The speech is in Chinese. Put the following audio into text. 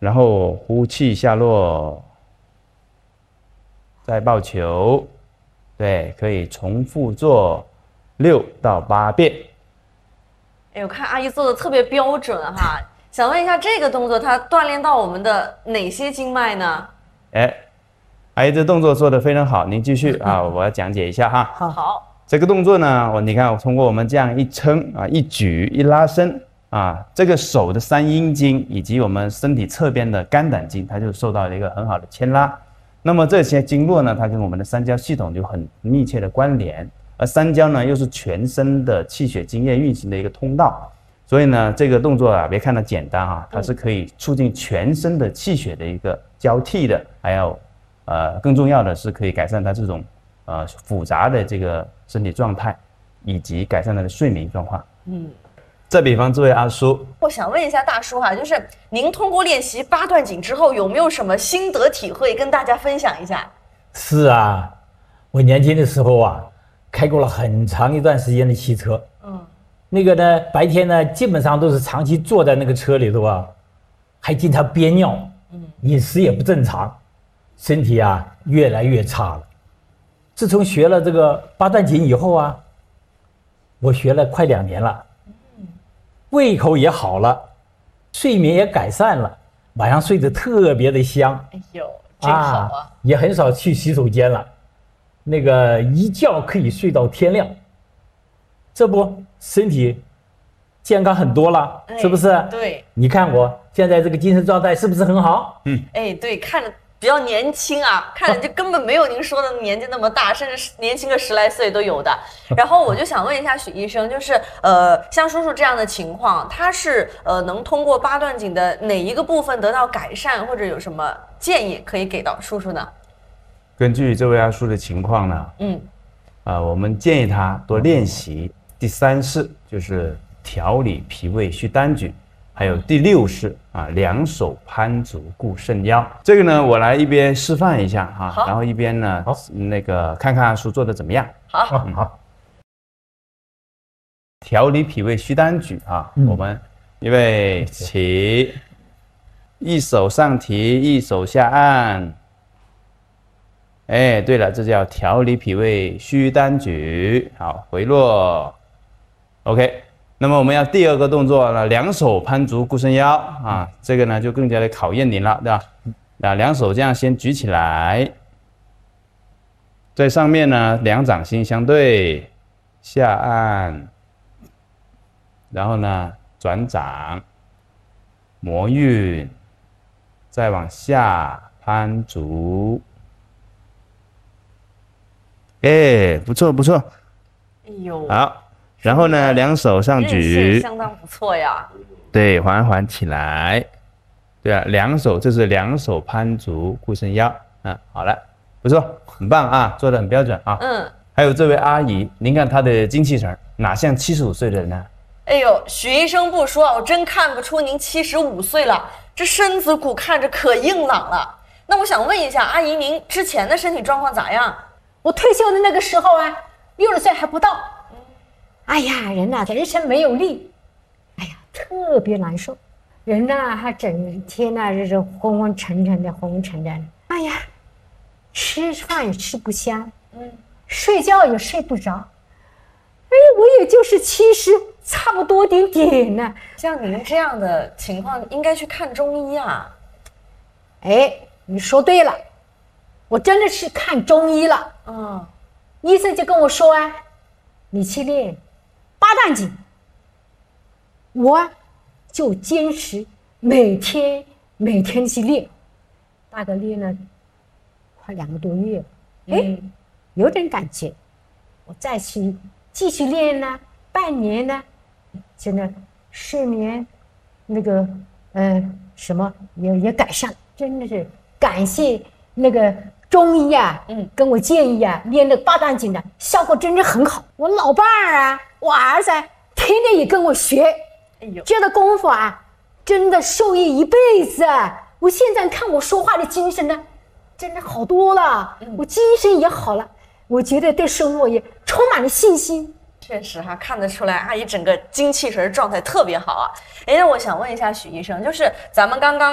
然后呼气下落，再抱球，对，可以重复做6到8遍。 哎，我看阿姨做的特别标准哈，想问一下这个动作它锻炼到我们的哪些经脉呢？ 哎，阿姨这动作做得非常好，您继续啊，我要讲解一下哈。 好， 这个动作呢，你看我通过我们这样一撑啊，一举一拉伸啊，这个手的3阴经以及我们身体侧边的肝胆经，它就受到了一个很好的牵拉。那么这些经络呢，它跟我们的三焦系统就很密切的关联。而三焦呢，又是全身的气血津液运行的一个通道，所以呢，这个动作啊，别看它简单啊，它是可以促进全身的气血的一个交替的，还有更重要的是可以改善它这种复杂的这个身体状态，以及改善它的睡眠状况。再比方这位阿叔， 我想问一下大叔哈，就是您通过练习八段锦之后，有没有什么心得体会跟大家分享一下？ 是啊，我年轻的时候啊，开过了很长一段时间的汽车。那个呢，白天呢，基本上都是长期坐在那个车里头啊，还经常憋尿，饮食也不正常，身体啊越来越差了。自从学了这个八段锦以后啊，我学了快2年了，胃口也好了，睡眠也改善了，晚上睡得特别的香。 哎呦，真好啊！ 也很少去洗手间了，那个一觉可以睡到天亮，这不身体健康很多了，是不是？ 对， 你看我现在这个精神状态是不是很好？ 哎，对，看着比较年轻啊，看着就根本没有您说的年纪那么大，甚至年轻个10来岁都有的。然后我就想问一下许医生，就是像叔叔这样的情况，他是能通过八段锦的哪一个部分得到改善，或者有什么建议可以给到叔叔呢？ 根据这位阿叔的情况呢，我们建议他多练习第3式，就是调理脾胃虚单举，还有第6式啊，两手攀足固肾腰。这个呢，我来一边示范一下哈，然后一边呢，那个看看阿叔做的怎么样。 好。 调理脾胃虚单举啊，我们预备起，一手上提，一手下按。哎，对了，这叫调理脾胃虚单举。好，回落。OK， 那么我们要第2个动作呢，两手攀足固肾腰啊，这个呢就更加的考验您了，对吧？那两手这样先举起来，在上面呢两掌心相对，下按，然后呢转掌，摩运，再往下攀足。哎，不错不错。 哎呦， 好，然后呢，两手上举， 相当不错呀。 对，缓起来。对啊，这是两手攀足固肾腰。好了，不错，很棒啊，做得很标准啊。还有这位阿姨，您看她的精气神，哪像75岁的人呢？ 哎呦，许医生不说，我真看不出您75岁了，这身子骨看着可硬朗了。那我想问一下，阿姨，您之前的身体状况咋样？ 我退休的那个时候啊，60岁还不到。哎呀，人呐，人生没有力，哎呀，特别难受。人呐，还整天呐，这是昏昏沉沉的。哎呀，吃饭也吃不香，睡觉也睡不着。哎，我也就是70，差不多点呢。 像您这样的情况，应该去看中医啊。 哎，你说对了，我真的是看中医了。医生就跟我说啊，你去练八段锦。我就坚持每天去练，大概练了快2个多月，有点感觉。我再去继续练呢，半年呢，真的睡眠那个什么也改善，真的是感谢那个中医啊，跟我建议啊，练那个八段锦的效果真的很好。我老伴儿啊，我儿子天天也跟我学，这个功夫啊，真的受益一辈子啊！我现在看我说话的精神呢，真的好多了，我精神也好了，我觉得对生活也充满了信心。 确实哈，看得出来阿姨整个精气神状态特别好啊。那我想问一下许医生，就是咱们刚刚